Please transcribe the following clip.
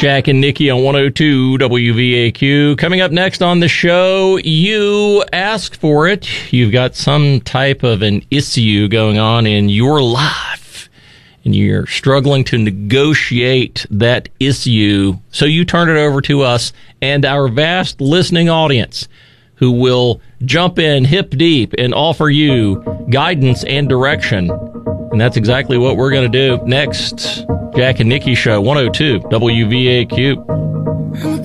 Jack and Nikki on 102 WVAQ. Coming up next on the show, you asked for it. You've got some type of an issue going on in your life, and you're struggling to negotiate that issue. So you turn it over to us and our vast listening audience, who will jump in hip deep and offer you guidance and direction. And that's exactly what we're going to do next. Jack and Nikki Show, 102 WVAQ.